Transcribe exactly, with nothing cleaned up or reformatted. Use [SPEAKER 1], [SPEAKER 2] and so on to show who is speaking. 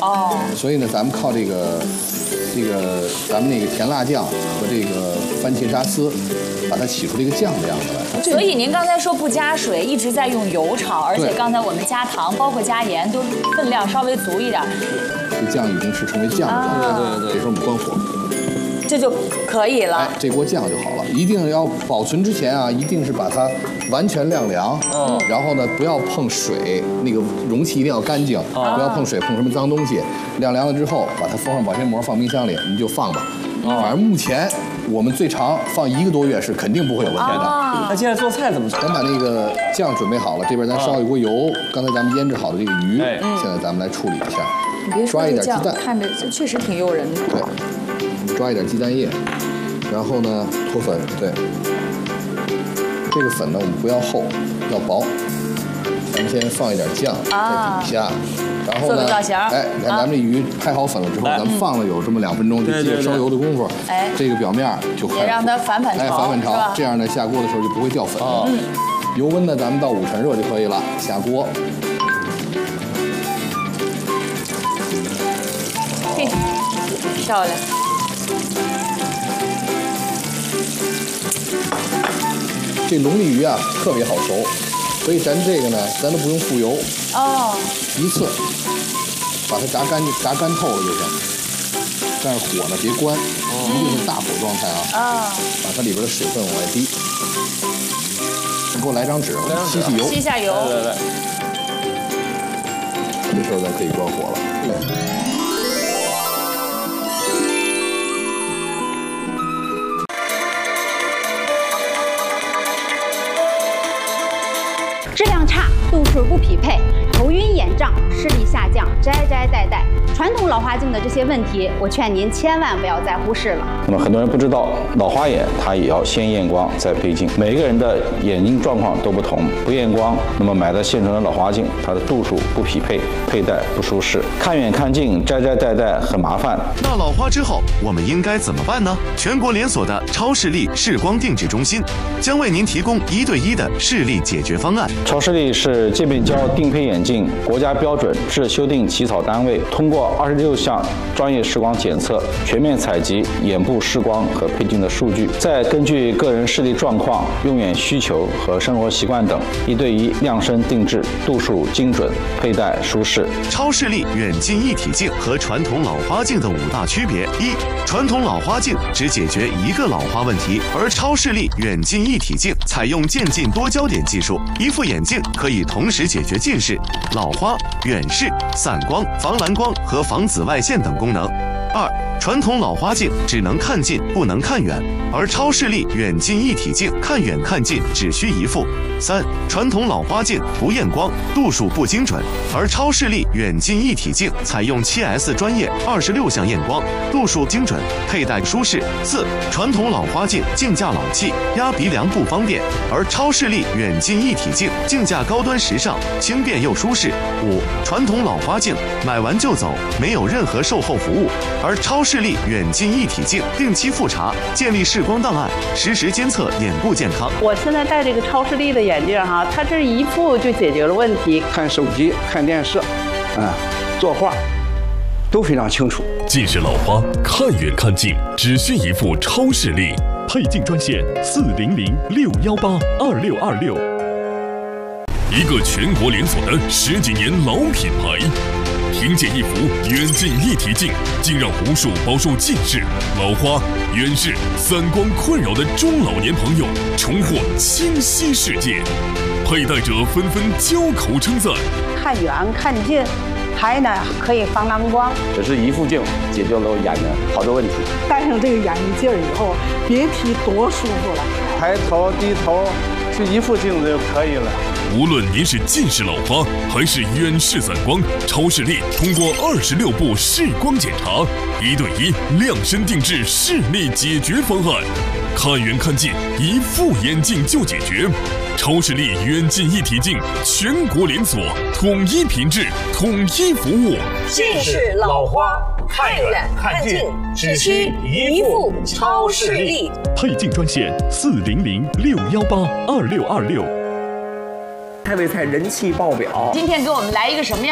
[SPEAKER 1] 哦，
[SPEAKER 2] 所以呢，咱们靠这个这个咱们那个甜辣酱和这个番茄沙司，把它起出这个酱的样子来。
[SPEAKER 1] 所以您刚才说不加水，一直在用油炒，而且刚才我们加糖，包括加盐，都分量稍微足一点。
[SPEAKER 2] 这酱已经是成为酱的状态了，
[SPEAKER 3] 对对对，
[SPEAKER 2] 这时候我们关火。
[SPEAKER 1] 这就可以了。
[SPEAKER 2] 哎，这锅酱就好了。一定要保存之前啊，一定是把它完全晾凉。嗯。然后呢，不要碰水，那个容器一定要干净，不要碰水，碰什么脏东西。晾凉了之后，把它封上保鲜膜，放冰箱里，你就放吧。反正目前我们最长放一个多月是肯定不会有问题的。
[SPEAKER 3] 那现在做菜怎么做？
[SPEAKER 2] 咱把那个酱准备好了，这边咱烧一锅油，刚才咱们腌制好的这个鱼，现在咱们来处理一下。
[SPEAKER 1] 你别说这酱，
[SPEAKER 2] 抓一点鸡蛋，
[SPEAKER 1] 看着确实挺诱人的。
[SPEAKER 2] 对。 抓一点鸡蛋液，然后呢脱粉，对，这个粉呢我们不要厚，要薄。咱们先放一点酱在底下，然后呢，哎，你看咱们这鱼拍好粉了之后，咱们放了有这么两分钟，就借烧油的功夫，哎，这个表面就快
[SPEAKER 1] 也让它反反炒，
[SPEAKER 2] 哎，反反炒，这样呢下锅的时候就不会掉粉。嗯，油温呢咱们到五成热就可以了，下锅。
[SPEAKER 1] 嘿，漂亮。
[SPEAKER 2] 这龙利鱼啊特别好熟，所以咱这个呢，咱都不用复油哦，一次把它炸干炸干透了就行。但是火呢别关，一定是大火状态啊。啊，把它里边的水分往外滴。给我来张纸，吸吸油。
[SPEAKER 1] 吸下油。
[SPEAKER 3] 来来来。
[SPEAKER 2] 这时候咱可以关火了。
[SPEAKER 4] 质量差，度数不匹配，头晕眼胀，视力下降，摘摘带带，传统老花镜的这些问题，我劝您千万不要再忽视了。
[SPEAKER 5] 那么很多人不知道，老花眼它也要先验光再配镜，每个人的眼睛状况都不同，不验光，那么买的现成的老花镜，它的度数不匹配，佩戴不舒适，看远看近，摘摘带带很麻烦。
[SPEAKER 6] 那老花之后，我们应该怎么办呢？全国连锁的超视力视光定制中心将为您提供一对一的视力解决方案。
[SPEAKER 5] 超视力是界面胶定配眼镜国家标准制修订起草单位，通过二十六项专业视光检测，全面采集眼部视光和配镜的数据，再根据个人视力状况、用眼需求和生活习惯等，一对一量身定制，度数精准，佩戴舒适。
[SPEAKER 6] 超视力远近一体镜和传统老花镜的五大区别：一、传统老花镜只解决一个老花问题，而超视力远近一体镜采用渐进多焦点技术，一副眼镜可以同时解决近视、老花、远视、散光、防蓝光和防紫外线等功能。二、传统老花镜只能看近不能看远，而超视力远近一体镜看远看近只需一副。三、传统老花镜不验光，度数不精准，而超视力远近一体镜采用 七 S 专业二十六项验光，度数精准，佩戴舒适。四、传统老花镜镜架老气，压鼻梁不方便，而超视力远近一体镜镜架高端时尚，轻便又舒适。五、传统老花镜买完就走，没有任何售后服务，而超视力远近一体镜定期复查，建立视光档案，实时监测眼部健康。
[SPEAKER 7] 我现在戴这个超视力的眼镜哈，它这一副就解决了问题。
[SPEAKER 8] 看手机、看电视，啊，作画都非常清楚。
[SPEAKER 9] 近视老花，看远看近只需一副超视力。配镜专线四零零六幺八二六二六。一个全国连锁的十几年老品牌。凭借一副远近一体镜，竟让无数饱受近视、老花、远视、散光困扰的中老年朋友重获清晰世界。佩戴者纷纷交口称赞。
[SPEAKER 7] 看远看近，还呢可以防蓝光。
[SPEAKER 5] 只是一副镜解决了我眼的好多问题。
[SPEAKER 10] 戴上这个眼镜以后，别提多舒服了。
[SPEAKER 8] 抬头低头，就一副镜子就可以了。
[SPEAKER 9] 无论您是近视老花还是远视散光，超视力通过二十六步视光检查，一对一量身定制视力解决方案，看远看近一副眼镜就解决。超视力远近一体镜全国连锁，统一品质，统一服务。
[SPEAKER 11] 近视老花看远看近只需一副超视力。
[SPEAKER 9] 配镜专线四零零六幺八二六二六。
[SPEAKER 3] 开胃菜人气爆表，
[SPEAKER 1] 今天给我们来一个什么样